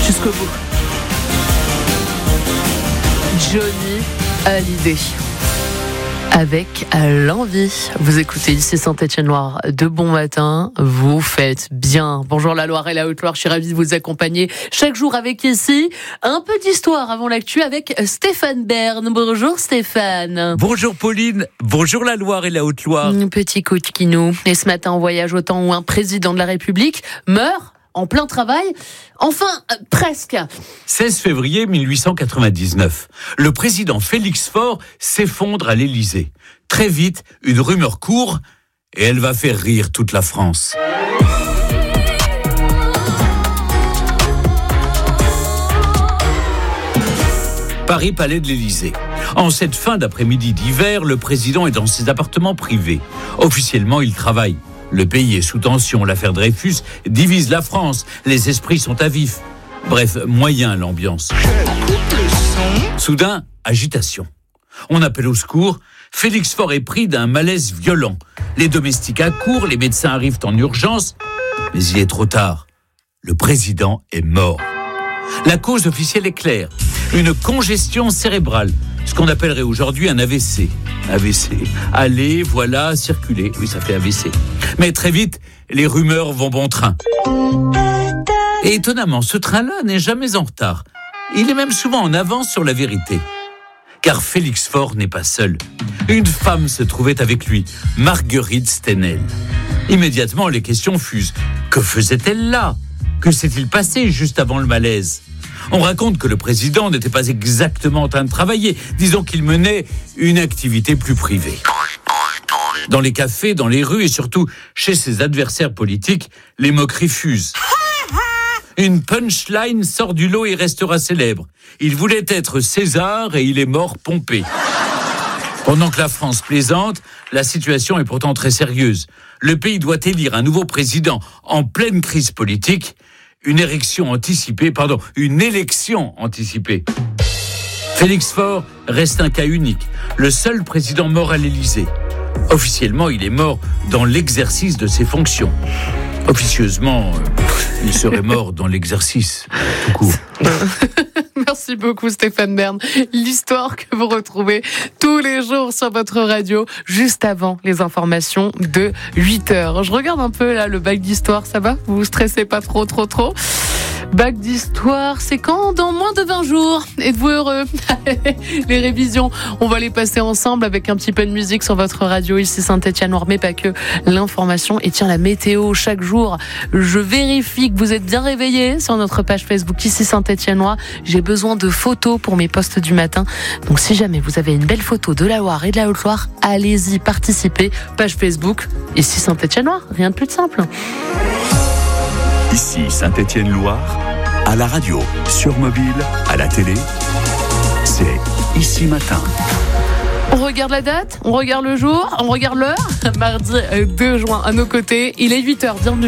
jusqu'au bout. Johnny Hallyday avec l'envie. Vous écoutez ici Saint-Étienne-Loire de bon matin. Vous faites bien. Bonjour la Loire et la Haute-Loire. Je suis ravie de vous accompagner chaque jour avec ici un peu d'histoire avant l'actu avec Stéphane Bern. Bonjour Stéphane. Bonjour Pauline. Bonjour la Loire et la Haute-Loire. Petit coup de kinou. Et ce matin, on voyage au temps où un président de la République meurt en plein travail. Enfin, presque. 16 février 1899. Le président Félix Faure s'effondre à l'Élysée. Très vite, une rumeur court et elle va faire rire toute la France. Paris, palais de l'Élysée. En cette fin d'après-midi d'hiver, le président est dans ses appartements privés. Officiellement, il travaille. Le pays est sous tension, l'affaire Dreyfus divise la France, les esprits sont à vif. Bref, moyen l'ambiance. Soudain, agitation. On appelle au secours, Félix Faure est pris d'un malaise violent. Les domestiques accourent, les médecins arrivent en urgence, mais il est trop tard. Le président est mort. La cause officielle est claire, une congestion cérébrale, ce qu'on appellerait aujourd'hui un AVC. AVC, aller, voilà, circuler, oui ça fait AVC. Mais très vite, les rumeurs vont bon train. Et étonnamment, ce train-là n'est jamais en retard. Il est même souvent en avance sur la vérité. Car Félix Faure n'est pas seul. Une femme se trouvait avec lui, Marguerite Stenel. Immédiatement, les questions fusent. Que faisait-elle là ? Que s'est-il passé juste avant le malaise ? On raconte que le président n'était pas exactement en train de travailler. Disons qu'il menait une activité plus privée. Dans les cafés, dans les rues et surtout chez ses adversaires politiques, les moqueries fusent. Une punchline sort du lot et restera célèbre. Il voulait être César et il est mort Pompée. Pendant que la France plaisante, la situation est pourtant très sérieuse. Le pays doit élire un nouveau président en pleine crise politique. Une élection anticipée. Félix Faure reste un cas unique, le seul président mort à l'Élysée. Officiellement, il est mort dans l'exercice de ses fonctions. Officieusement, il serait mort dans l'exercice, tout court. Merci beaucoup Stéphane Bern. L'histoire que vous retrouvez tous les jours sur votre radio, juste avant les informations de 8h. Je regarde un peu là le bac d'histoire, ça va ? Vous vous stressez pas trop ? Bac d'histoire, c'est quand ? Dans moins de 20 jours. Êtes-vous heureux ? Les révisions, on va les passer ensemble avec un petit peu de musique sur votre radio ici Saint-Étienne-Loire, mais pas que. L'information et tiens la météo chaque jour. Je vérifie que vous êtes bien réveillés sur notre page Facebook ici Saint-Étienne-Loire. J'ai besoin de photos pour mes posts du matin. Donc si jamais vous avez une belle photo de la Loire et de la Haute-Loire, allez-y, participez. Page Facebook ici Saint-Étienne-Loire. Rien de plus simple. Ici Saint-Étienne-Loire, à la radio, sur mobile, à la télé, c'est Ici Matin. On regarde la date, on regarde le jour, on regarde l'heure. Mardi 2 juin, à nos côtés, il est 8h, bienvenue.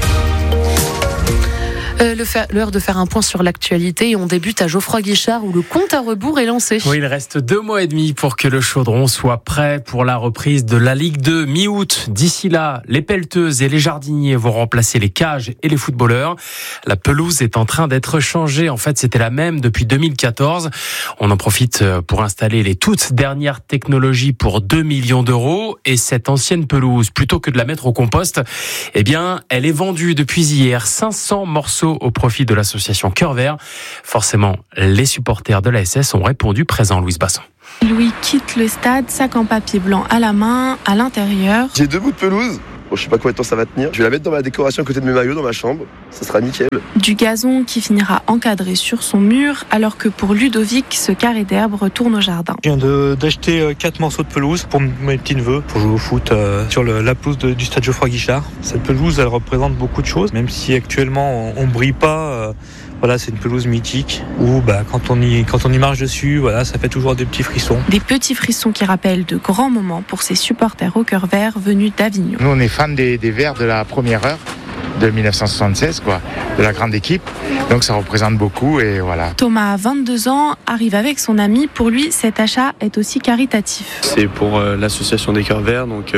L'heure de faire un point sur l'actualité et on débute à Geoffroy-Guichard où le compte à rebours est lancé. Oui, il reste 2 mois et demi pour que le Chaudron soit prêt pour la reprise de la Ligue 2 mi-août. D'ici là, les pelleteuses et les jardiniers vont remplacer les cages et les footballeurs. La pelouse est en train d'être changée. En fait, c'était la même depuis 2014. On en profite pour installer les toutes dernières technologies pour 2 millions d'euros. Et cette ancienne pelouse, plutôt que de la mettre au compost, eh bien, elle est vendue depuis hier 500 morceaux au profit de l'association Cœur Vert. Forcément, les supporters de la SS ont répondu présent. Louise Basson. Louis quitte le stade, sac en papier blanc à la main, à l'intérieur. J'ai 2 bouts de pelouse. Bon, je sais pas combien de temps ça va tenir. Je vais la mettre dans ma décoration à côté de mes maillots dans ma chambre. Ça sera nickel. Du gazon qui finira encadré sur son mur, alors que pour Ludovic, ce carré d'herbe retourne au jardin. Je viens d'acheter 4 morceaux de pelouse pour mes petits-neveux, pour jouer au foot sur la pelouse du stade Geoffroy-Guichard. Cette pelouse, elle représente beaucoup de choses, même si actuellement on brille pas. Voilà, c'est une pelouse mythique où quand on y marche dessus, voilà, ça fait toujours des petits frissons. Des petits frissons qui rappellent de grands moments pour ces supporters au Cœur Vert venus d'Avignon. Nous, on est fans des Verts de la première heure de 1976, de la grande équipe. Donc ça représente beaucoup et voilà. Thomas, 22 ans, arrive avec son ami. Pour lui, cet achat est aussi caritatif. C'est pour l'association des Cœurs Verts, donc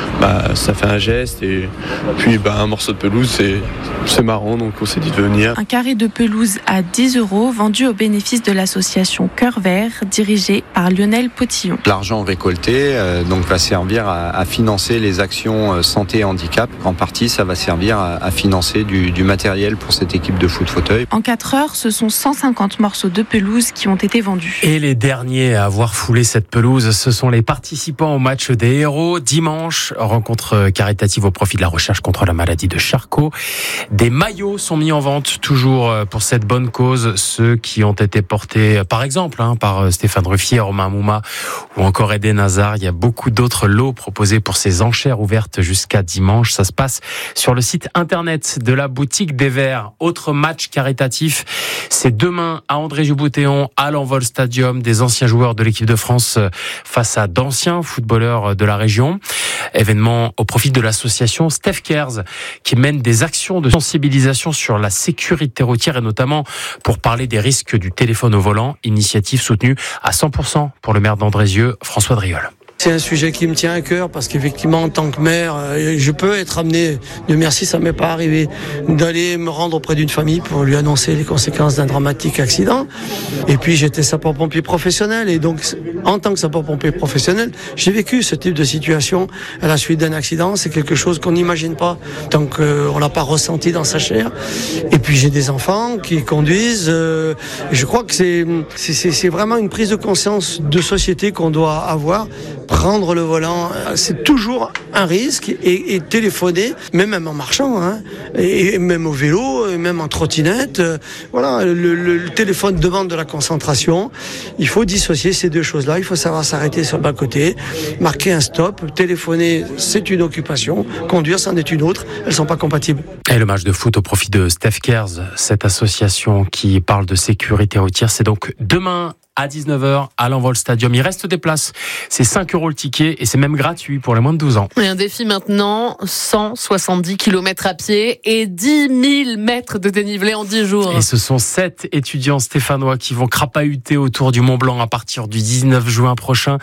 ça fait un geste et puis un morceau de pelouse, c'est marrant, donc on s'est dit de venir. Un carré de pelouse à 10 € vendu au bénéfice de l'association Cœurs Verts, dirigée par Lionel Potillon. L'argent récolté va servir à financer les actions santé et handicap. En partie, ça va servir à financer du matériel pour cette équipe de foot fauteuil. En 4 heures, ce sont 150 morceaux de pelouse qui ont été vendus. Et les derniers à avoir foulé cette pelouse, ce sont les participants au match des héros. Dimanche, rencontre caritative au profit de la recherche contre la maladie de Charcot. Des maillots sont mis en vente, toujours pour cette bonne cause. Ceux qui ont été portés, par exemple, par Stéphane Ruffier, Romain Mouma ou encore Eden Hazard. Il y a beaucoup d'autres lots proposés pour ces enchères ouvertes jusqu'à dimanche. Ça se passe sur le site internet de la boutique des Verts. Autre match caritatif, c'est demain à André-Juboutéon, à l'Envol Stadium, des anciens joueurs de l'équipe de France face à d'anciens footballeurs de la région. Événement au profit de l'association Steph Cares, qui mène des actions de sensibilisation sur la sécurité routière et notamment pour parler des risques du téléphone au volant. Initiative soutenue à 100% pour le maire d'Andrézieux, François Driol. C'est un sujet qui me tient à cœur parce qu'effectivement, en tant que maire, je peux être amené, Dieu merci, ça m'est pas arrivé, d'aller me rendre auprès d'une famille pour lui annoncer les conséquences d'un dramatique accident. Et puis, j'étais sapeur-pompier professionnel et donc, en tant que sapeur-pompier professionnel, j'ai vécu ce type de situation à la suite d'un accident. C'est quelque chose qu'on n'imagine pas tant qu'on l'a pas ressenti dans sa chair. Et puis, j'ai des enfants qui conduisent. Je crois que c'est vraiment une prise de conscience de société qu'on doit avoir. Prendre le volant, c'est toujours un risque et téléphoner, même en marchant, et même au vélo, et même en trottinette. Voilà, le téléphone demande de la concentration. Il faut dissocier ces deux choses-là. Il faut savoir s'arrêter sur le bas-côté, marquer un stop. Téléphoner, c'est une occupation. Conduire, c'en est une autre. Elles sont pas compatibles. Et le match de foot au profit de Steph Cares, cette association qui parle de sécurité routière, c'est donc demain à 19h à l'Envol Stadium. Il reste des places. C'est 5 € le ticket et c'est même gratuit pour les moins de 12 ans. Et un défi maintenant, 170 km à pied et 10 000 mètres de dénivelé en 10 jours. Et ce sont 7 étudiants stéphanois qui vont crapahuter autour du Mont Blanc à partir du 19 juin prochain.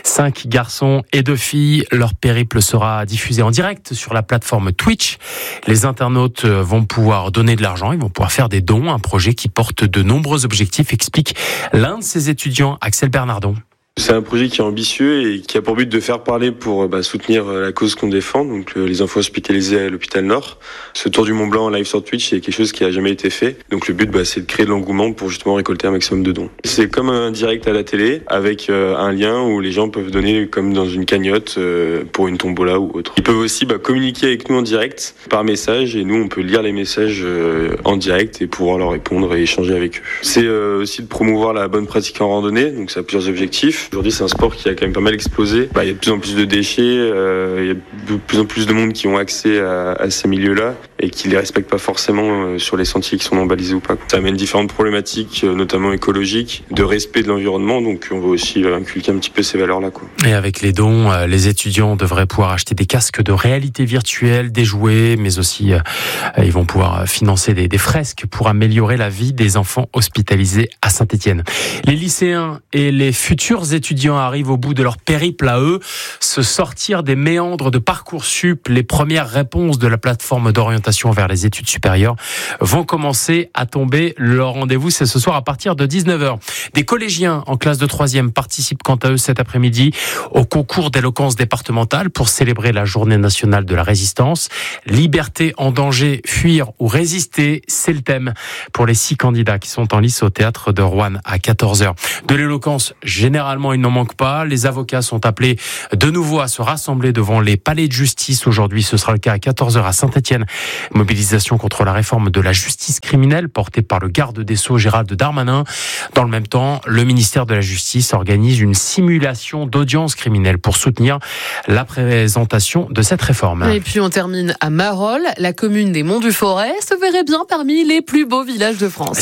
5 garçons et 2 filles. Leur périple sera diffusé en direct sur la plateforme Twitch. Les internautes vont pouvoir donner de l'argent. Ils vont pouvoir faire des dons. Un projet qui porte de nombreux objectifs, explique l'un de ces étudiants, Axel Bernardon. C'est un projet qui est ambitieux et qui a pour but de faire parler pour soutenir la cause qu'on défend, donc les enfants hospitalisés à l'hôpital Nord. Ce tour du Mont Blanc en live sur Twitch, c'est quelque chose qui a jamais été fait. Donc le but, c'est de créer de l'engouement pour justement récolter un maximum de dons. C'est comme un direct à la télé avec un lien où les gens peuvent donner comme dans une cagnotte pour une tombola ou autre. Ils peuvent aussi communiquer avec nous en direct par message et nous on peut lire les messages en direct et pouvoir leur répondre et échanger avec eux. C'est aussi de promouvoir la bonne pratique en randonnée, donc ça a plusieurs objectifs. Aujourd'hui, c'est un sport qui a quand même pas mal explosé. Il y a de plus en plus de déchets, il y a de plus en plus de monde qui ont accès à ces milieux-là et qui les respectent pas forcément sur les sentiers qui sont non balisés ou pas. Ça amène différentes problématiques, notamment écologiques, de respect de l'environnement, donc on va aussi inculquer un petit peu ces valeurs-là. Et avec les dons, les étudiants devraient pouvoir acheter des casques de réalité virtuelle, des jouets, mais aussi ils vont pouvoir financer des fresques pour améliorer la vie des enfants hospitalisés à Saint-Étienne. Les lycéens et les futurs étudiants arrivent au bout de leur périple à eux, se sortir des méandres de Parcoursup. Les premières réponses de la plateforme d'orientation vers les études supérieures vont commencer à tomber. Leur rendez-vous, c'est ce soir à partir de 19h. Des collégiens en classe de 3e participent quant à eux cet après-midi au concours d'éloquence départementale pour célébrer la journée nationale de la résistance. Liberté en danger, fuir ou résister, c'est le thème pour les 6 candidats qui sont en lice au théâtre de Roanne à 14h. De l'éloquence, généralement, il n'en manque pas. Les avocats sont appelés de nouveau à se rassembler devant les palais de justice. Aujourd'hui, ce sera le cas à 14h à Saint-Étienne. Mobilisation contre la réforme de la justice criminelle portée par le garde des Sceaux Gérald Darmanin. Dans le même temps, le ministère de la Justice organise une simulation d'audience criminelle pour soutenir la présentation de cette réforme. Et puis on termine à Marolles. La commune des Monts du Forêt se verrait bien parmi les plus beaux villages de France.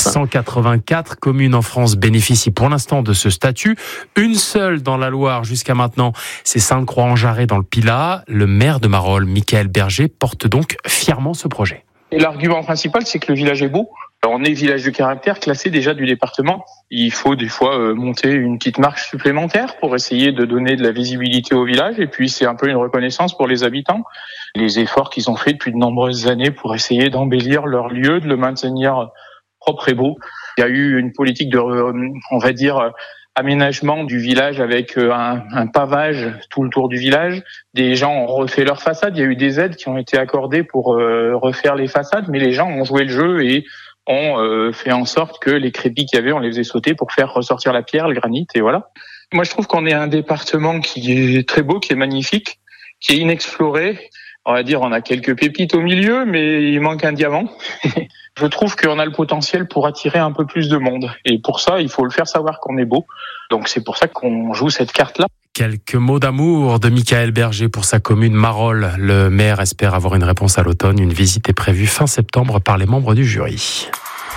184 communes en France bénéficient pour l'instant de ce statut. Une seule dans la Loire jusqu'à maintenant, c'est Sainte-Croix-en-Jarret dans le Pilat. Le maire de Marolles, Michael Berger, porte donc fièrement ce projet. Et l'argument principal, c'est que le village est beau. On est village de caractère classé déjà du département. Il faut des fois monter une petite marche supplémentaire pour essayer de donner de la visibilité au village. Et puis c'est un peu une reconnaissance pour les habitants. Les efforts qu'ils ont faits depuis de nombreuses années pour essayer d'embellir leur lieu, de le maintenir propre et beau. Il y a eu une politique de, on va dire, aménagement du village avec un pavage tout le tour du village. Des gens ont refait leurs façades. Il y a eu des aides qui ont été accordées pour refaire les façades, mais les gens ont joué le jeu et ont fait en sorte que les crépis qu'il y avait, on les faisait sauter pour faire ressortir la pierre, le granit, et voilà. Moi, je trouve qu'on est un département qui est très beau, qui est magnifique, qui est inexploré. On va dire, on a quelques pépites au milieu, mais il manque un diamant. Je trouve qu'on a le potentiel pour attirer un peu plus de monde. Et pour ça, il faut le faire savoir qu'on est beau. Donc c'est pour ça qu'on joue cette carte-là. Quelques mots d'amour de Michael Berger pour sa commune Marolles. Le maire espère avoir une réponse à l'automne. Une visite est prévue fin septembre par les membres du jury.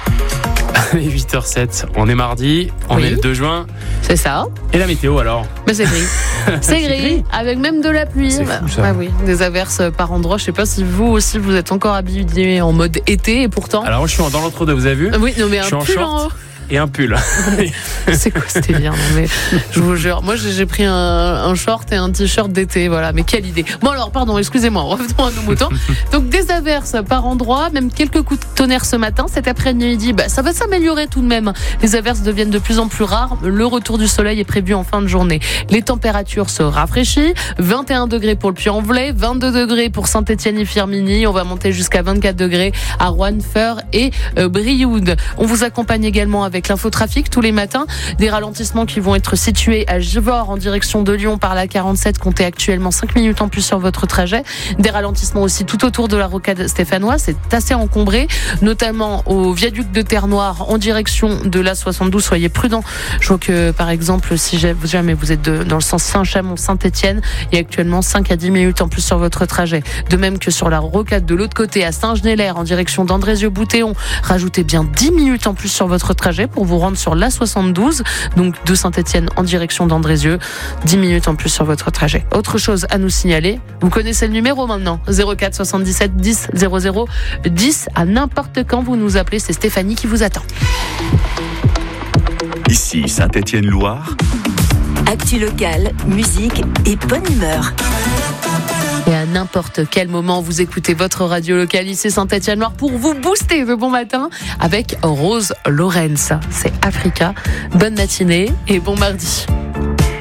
8h07, on est mardi, on est le 2 juin. C'est ça. Et la météo alors ? Mais c'est gris. C'est gris, avec même de la pluie. C'est fou, ça. Ouais, oui, des averses par endroits. Je sais pas si vous aussi vous êtes encore habillés en mode été et pourtant. Alors je suis dans l'entre-deux, vous avez vu ? Oui, non mais je suis un en pull short en haut. Et un pull. C'est quoi c'était bien, non mais je vous jure. Moi j'ai pris un short et un t-shirt d'été, voilà, mais quelle idée. Bon alors pardon, excusez-moi, revenons à nos moutons. Donc des averses par endroits, même quelques coups de tonnerre ce matin. Cet après-midi, ça va s'améliorer tout de même. Les averses deviennent de plus en plus rares. Le retour du soleil est prévu en fin de journée. Les températures se rafraîchissent. 21 degrés pour le Puy-en-Velay, 22 degrés pour Saint-Étienne et Firminy. On va monter jusqu'à 24 degrés à Roanne, Feurs et Brioude. On vous accompagne également avec l'infotrafic tous les matins. Des ralentissements qui vont être situés à Givors en direction de Lyon par la 47. Comptez actuellement 5 minutes en plus sur votre trajet. Des ralentissements aussi tout autour de la rocade stéphanoise. C'est assez encombré, notamment au viaduc de Terre-Noire en direction de la 72. Soyez prudents. Je vois que par exemple, si jamais vous êtes dans le sens Saint-Chamond-Saint-Étienne, il y a actuellement 5 à 10 minutes en plus sur votre trajet. De même que sur la rocade de l'autre côté à Saint-Genélaire en direction d'Andrézieux-Boutéon. Rajoutez bien 10 minutes en plus sur votre trajet pour vous rendre sur la 72, donc de Saint-Étienne en direction d'Andrézieux. 10 minutes en plus sur votre trajet. Autre chose à nous signaler, vous connaissez le numéro maintenant, 04 77 10 00 10. À n'importe quand vous nous appelez, c'est Stéphanie qui vous attend. Ici Saint-Étienne-Loire. Actu locale, musique et bonne humeur. Et à n'importe quel moment, vous écoutez votre radio locale ici Saint-Étienne-Loire pour vous booster de bon matin avec Rose Lawrence. C'est Africa. Bonne matinée et bon mardi.